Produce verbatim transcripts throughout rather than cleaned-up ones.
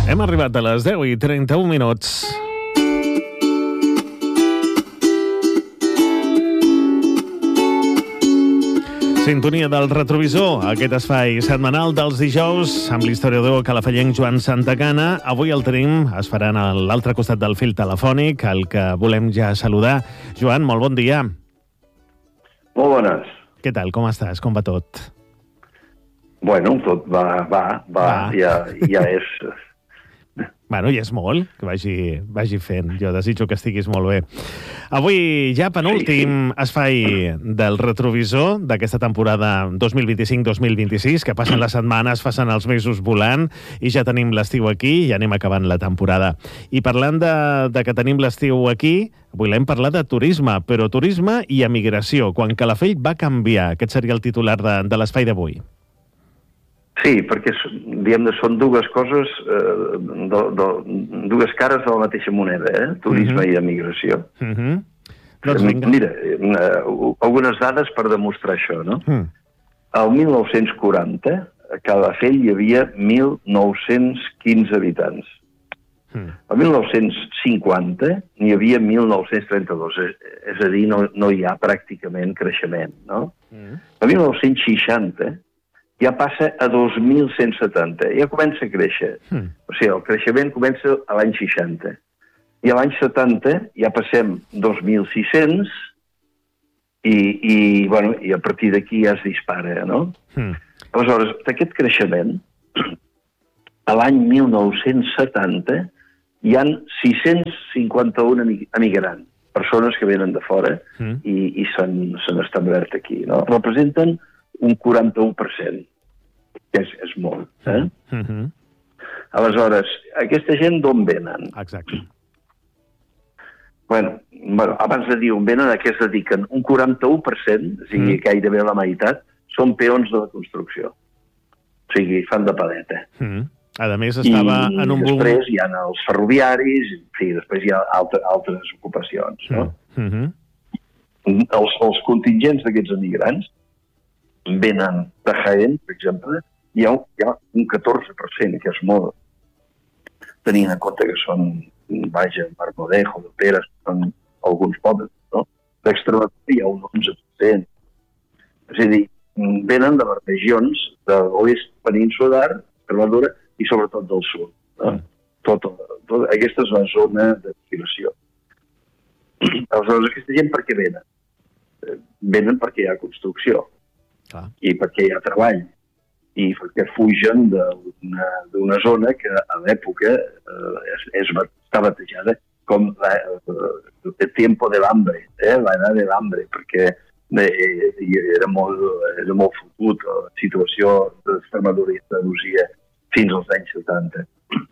Hem arribat a les deu i trenta-un minuts. Sintonia del retrovisor, aquest espai setmanal dels dijous amb l'historiador calafallenc Joan Santacana. Avui el tenim, es faran a l'altre costat del fil telefònic, el que volem ja saludar. Joan, molt bon dia. Molt bones. Què tal, com estàs, com va tot? Bueno, tot va, va, va, va. Ja, ja és... Bueno, ja és molt, que vagi, vagi fent. Jo desitjo que estiguis molt bé. Avui ja penúltim sí, sí. espai del retrovisor d'aquesta temporada dos mil vint-i-cinc dos mil vint-i-sis, que passen les setmanes, passen els mesos volant, i ja tenim l'estiu aquí i anem acabant la temporada. I parlant de, de que tenim l'estiu aquí, volem parlar de turisme, però turisme i emigració, quan Calafell va canviar. Aquest seria el titular de, de l'espai d'avui. Sí, perquè diguem, són dues coses, eh, do, do, dues cares de la mateixa moneda, eh? Turisme uh-huh. i emigració. Uh-huh. Doncs vinga. Mira, eh, algunes dades per demostrar això, no? Uh-huh. El mil nou-cents quaranta, a Calafell hi havia mil nou-cents quinze habitants. Uh-huh. El mil nou-cents cinquanta n'hi havia mil nou-cents trenta-dos, és, és a dir, no, no hi ha pràcticament creixement, no? Uh-huh. El mil nou-cents seixanta ja passa a dos mil cent setanta, ja comença a créixer. Mm. O sigui, el creixement comença a l'any seixanta. I a l'any setanta ja passem dos mil sis-cents i, i, bueno, i a partir d'aquí ja es dispara, no? Mm. Aleshores, d'aquest creixement, a l'any mil nou-cents setanta hi ha sis-cents cinquanta-un emigrants, persones que venen de fora mm. i, i s'han establert aquí, no? Representen un quaranta-u per cent, que és, és molt. Eh? Uh-huh. Aleshores, aquesta gent d'on venen? Exacte. Bueno, bueno, abans de dir on venen, a què es dediquen? Un quaranta-u per cent, o sigui, uh-huh. gairebé la meitat, són peons de la construcció. O sigui, fan de paleta. Uh-huh. A més, estava I en un boom... després hi ha els ferroviaris, sí, després hi ha altre, altres ocupacions, no? Uh-huh. Els, els contingents d'aquests emigrants venen de Jaén, per exemple, hi ha, hi ha un catorze per cent, que és molt. Tenint en compte que són, vaja, Marmolejo, de Peres, són alguns pobles, no? D'Extremadura hi ha un onze per cent. És a dir, venen de les regions de l'oest peninsular, Extremadura, i sobretot del sud. No? Mm. Tot, tot, aquesta és la zona de destinació. Aleshores, aquesta gent per què venen? Venen perquè hi ha construcció. Ah. I perquè hi ha treball, i perquè fugen d'una zona que a l'època eh, es, es, està batejada com la, el tiempo de l'hambre, eh, l'edat de l'hambre, perquè eh, era, molt, era molt fotut la situació d'Extremadura i Andalusia fins als anys setanta.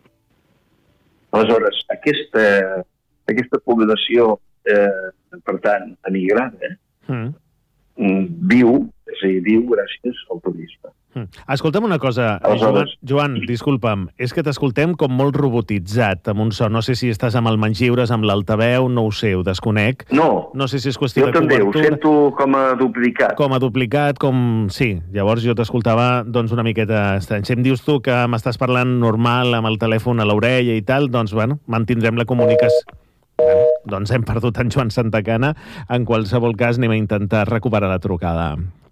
Aleshores, aquesta, aquesta població, eh, per tant, emigrada, mm. viu, és a dir, viu gràcies al turisme. Mm. Escolta'm una cosa, Joan, Joan, disculpa'm, és que t'escoltem com molt robotitzat, amb un so. No sé si estàs amb el Mangiures, amb l'altaveu, no ho sé, ho desconec. No, no sé si és qüestió jo de també cobertura. Ho sento com a duplicat. Com a duplicat, com... Sí, llavors jo t'escoltava doncs una miqueta estrany. Si em dius tu que m'estàs parlant normal amb el telèfon a l'orella i tal, doncs, bueno, mantindrem la comunicació. Bueno, doncs hem perdut en Joan Santacana. En qualsevol cas, anem a intentar recuperar la trucada.